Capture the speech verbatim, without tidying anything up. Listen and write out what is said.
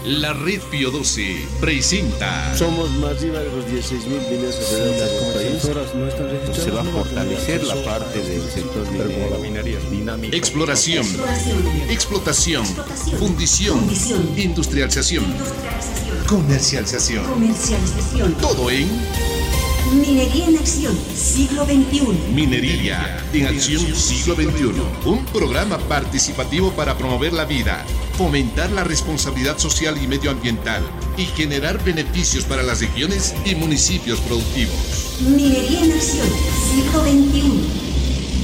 La Red Pío doce presenta. Somos más de los dieciséis mil mineros de la país. Se va a fortalecer la parte del sector minero, la minería dinámica. Exploración, Exploración, explotación, explotación, fundición, fundición, industrialización, industrialización, comercialización. comercialización, Todo en minería en acción, siglo veintiuno. Minería en Acción Siglo veintiuno. Un programa participativo para promover la vida, fomentar la responsabilidad social y medioambiental y generar beneficios para las regiones y municipios productivos. Minería en acción, siglo veintiuno.